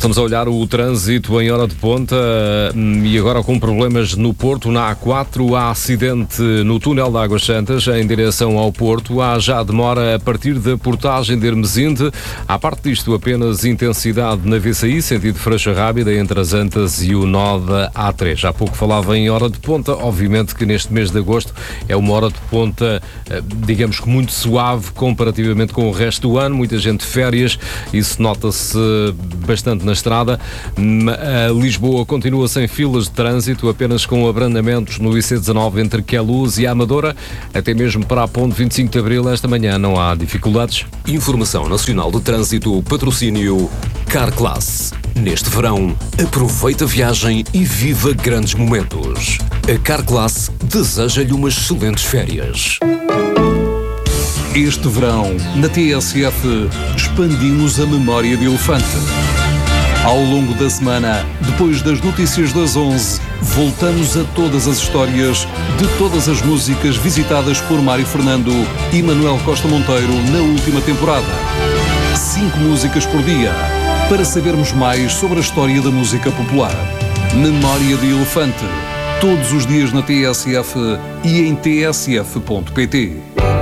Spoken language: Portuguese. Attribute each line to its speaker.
Speaker 1: Voltamos a olhar o trânsito em hora de ponta e agora com problemas no Porto. Na A4 há acidente no túnel de Águas Santas em direção ao Porto. Há já demora a partir da portagem de Hermesinde. À parte disto, apenas intensidade na VCI, sentido Freixa Rábida, entre as Antas e o nó da A3. Há pouco falava em hora de ponta. Obviamente que neste mês de agosto é uma hora de ponta, digamos que muito suave comparativamente com o resto do ano. Muita gente de férias, isso nota-se bastante na estrada. Lisboa continua sem filas de trânsito, apenas com abrandamentos no IC19 entre Queluz e a Amadora. Até mesmo para a ponte 25 de Abril, esta manhã não há dificuldades.
Speaker 2: Informação Nacional de Trânsito, patrocínio Carclass. Neste verão, aproveita a viagem e viva grandes momentos. A Carclass deseja-lhe umas excelentes férias.
Speaker 3: Este verão, na TSF, expandimos a memória de elefante. Ao longo da semana, depois das notícias das 11, voltamos a todas as histórias de todas as músicas visitadas por Mário Fernando e Manuel Costa Monteiro na última temporada. 5 músicas por dia, para sabermos mais sobre a história da música popular. Memória de Elefante, todos os dias na TSF e em tsf.pt.